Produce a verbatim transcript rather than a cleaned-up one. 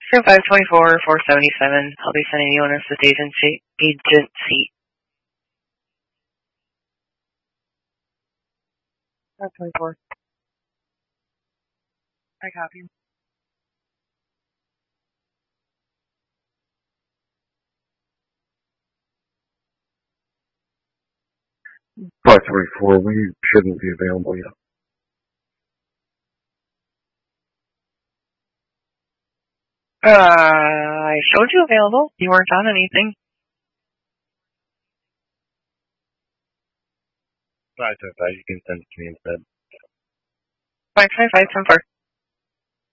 Zero five twenty four four seventy seven. I'll be sending you an assist agency agency. Five twenty four. I copy. Five three four. We shouldn't be available yet. Uh, I showed you available. You weren't on anything. Five five five. You can send it to me instead. Five five five ten four.